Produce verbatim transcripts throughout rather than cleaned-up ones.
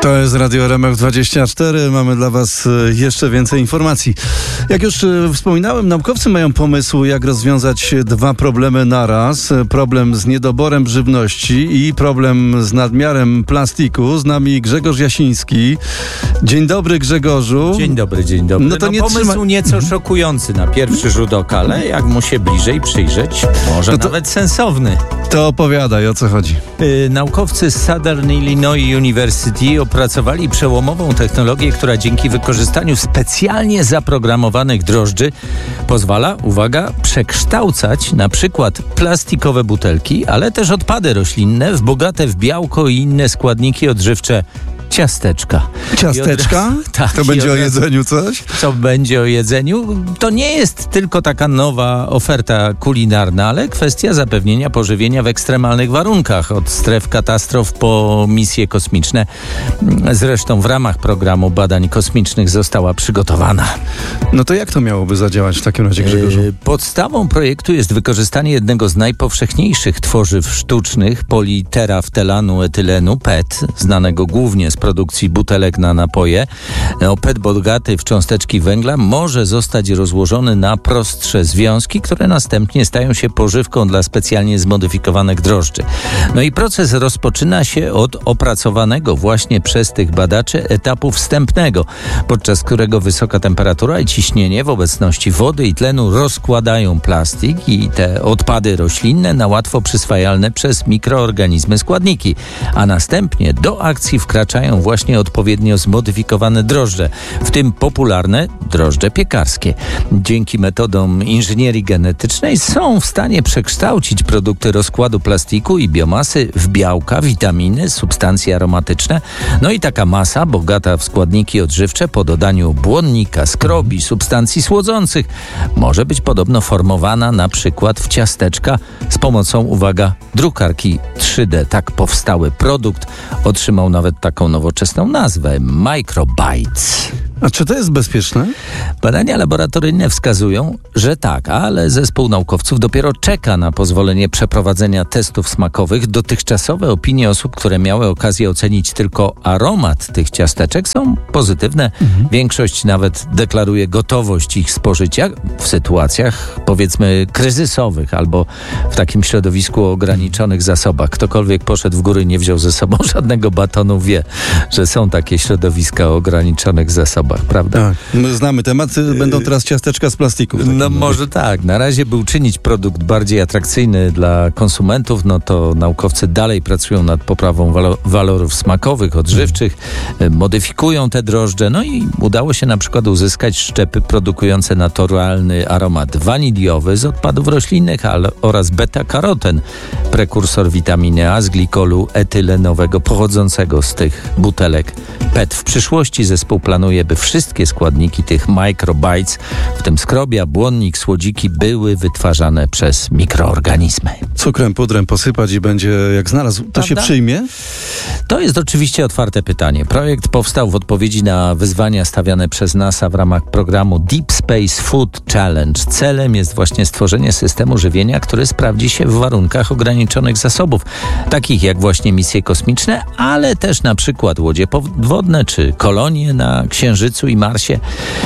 To jest Radio R M F dwadzieścia cztery. Mamy dla Was jeszcze więcej informacji. Jak już wspominałem, naukowcy mają pomysł, jak rozwiązać dwa problemy naraz. Problem z niedoborem żywności i problem z nadmiarem plastiku. Z nami Grzegorz Jasiński. Dzień dobry, Grzegorzu. Dzień dobry, dzień dobry. No to no, nie pomysł trzyma... nieco szokujący na pierwszy rzut oka, ale jak mu się bliżej przyjrzeć, może no to, nawet sensowny. To opowiadaj, o co chodzi. Yy, naukowcy z Southern Illinois University opracowali przełomową technologię, która dzięki wykorzystaniu specjalnie zaprogramowanych drożdży pozwala, uwaga, przekształcać na przykład plastikowe butelki, ale też odpady roślinne w bogate w białko i inne składniki odżywcze ciasteczka. Ciasteczka? Od... tak, to będzie o jedzeniu coś? Co będzie o jedzeniu? To nie jest tylko taka nowa oferta kulinarna, ale kwestia zapewnienia pożywienia w ekstremalnych warunkach. Od stref katastrof po misje kosmiczne. Zresztą w ramach programu badań kosmicznych została przygotowana. No to jak to miałoby zadziałać w takim razie, Grzegorzu? Podstawą projektu jest wykorzystanie jednego z najpowszechniejszych tworzyw sztucznych, politeraftelanu etylenu, P E T, znanego głównie z produkcji butelek na napoje. No, P E T bogaty w cząsteczki węgla może zostać rozłożony na prostsze związki, które następnie stają się pożywką dla specjalnie zmodyfikowanych drożdży. No i proces rozpoczyna się od opracowanego właśnie przez tych badaczy etapu wstępnego, podczas którego wysoka temperatura i ciśnienie w obecności wody i tlenu rozkładają plastik i te odpady roślinne na łatwo przyswajalne przez mikroorganizmy składniki, a następnie do akcji wkraczają właśnie odpowiednio zmodyfikowane drożdże, w tym popularne drożdże piekarskie. Dzięki metodom inżynierii genetycznej są w stanie przekształcić produkty rozkładu plastiku i biomasy w białka, witaminy, substancje aromatyczne. No i taka masa, bogata w składniki odżywcze po dodaniu błonnika, skrobi, substancji słodzących, może być podobno formowana na przykład w ciasteczka z pomocą, uwaga, drukarki trzy D. Tak powstały produkt otrzymał nawet taką nowoczesną nazwę Microbites. A czy to jest bezpieczne? Badania laboratoryjne wskazują, że tak, ale zespół naukowców dopiero czeka na pozwolenie przeprowadzenia testów smakowych. Dotychczasowe opinie osób, które miały okazję ocenić tylko aromat tych ciasteczek, są pozytywne. Mhm. Większość nawet deklaruje gotowość ich spożycia w sytuacjach, powiedzmy, kryzysowych albo w takim środowisku o ograniczonych zasobach. Ktokolwiek poszedł w góry i nie wziął ze sobą żadnego batonu, wie, że są takie środowiska o ograniczonych zasobach. Prawda? Tak. My znamy temat, będą teraz ciasteczka z plastiku. No może tak. Na razie, by uczynić produkt bardziej atrakcyjny dla konsumentów, no to naukowcy dalej pracują nad poprawą walo- walorów smakowych, odżywczych, modyfikują te drożdże, no i udało się na przykład uzyskać szczepy produkujące naturalny aromat waniliowy z odpadów roślinnych ale, oraz beta-karoten, prekursor witaminy A z glikolu etylenowego pochodzącego z tych butelek P E T. W przyszłości zespół planuje, by wszystkie składniki tych Microbites, w tym skrobia, błonnik, słodziki, były wytwarzane przez mikroorganizmy. Cukrem, pudrem posypać i będzie jak znalazł. To Prawda? się przyjmie? To jest oczywiście otwarte pytanie. Projekt powstał w odpowiedzi na wyzwania stawiane przez NASA w ramach programu Deep Space Food Challenge. Celem jest właśnie stworzenie systemu żywienia, który sprawdzi się w warunkach ograniczonych zasobów, takich jak właśnie misje kosmiczne, ale też na przykład łodzie podwodne czy kolonie na Księżycu i Marsie.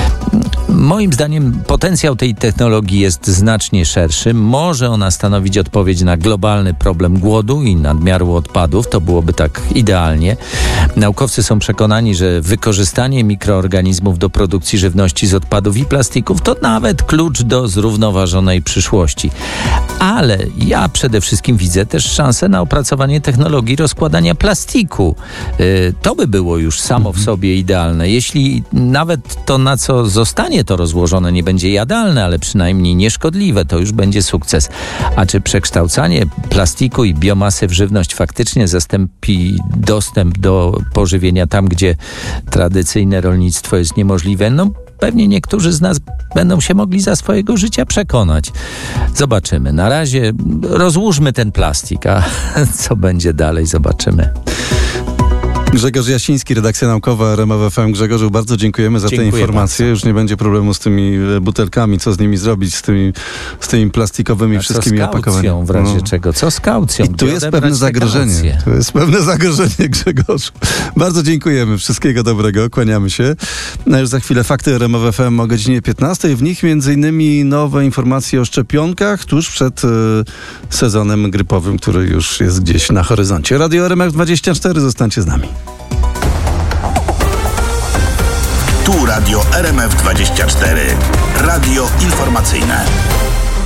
Moim zdaniem potencjał tej technologii jest znacznie szerszy. Może ona stanowić odpowiedź na globalny problem głodu i nadmiaru odpadów. To byłoby tak idealnie. Naukowcy są przekonani, że wykorzystanie mikroorganizmów do produkcji żywności z odpadów i plastików to nawet klucz do zrównoważonej przyszłości. Ale ja przede wszystkim widzę też szansę na opracowanie technologii rozkładania plastiku. Yy, to by było już samo w sobie idealne. Jeśli nawet to, na co zostanie to rozłożone, nie będzie jadalne, ale przynajmniej nieszkodliwe, to już będzie sukces. A czy przekształcanie plastiku i biomasy w żywność faktycznie zastąpi dostęp do pożywienia tam, gdzie tradycyjne rolnictwo jest niemożliwe? No pewnie niektórzy z nas będą się mogli za swojego życia przekonać. Zobaczymy. Na razie rozłóżmy ten plastik, a co będzie dalej, zobaczymy. Grzegorz Jasiński, redakcja naukowa R M F F M. Grzegorzu, bardzo dziękujemy za Dziękuję te informacje. bardzo. Już nie będzie problemu z tymi butelkami, co z nimi zrobić, z tymi, z tymi plastikowymi A wszystkimi co z kaucją, opakowaniami. w razie No. czego? Co z kaucją? I tu Gdzie jest odebrać pewne te zagrożenie. kaucje? Tu jest pewne zagrożenie, Grzegorzu. Bardzo dziękujemy. Wszystkiego dobrego. Kłaniamy się. No już za chwilę fakty R M F F M o godzinie piętnastej. W nich między innymi nowe informacje o szczepionkach tuż przed e, sezonem grypowym, który już jest gdzieś na horyzoncie. Radio R M F dwadzieścia cztery. Zostańcie z nami. Tu Radio R M F dwadzieścia cztery. Radio informacyjne.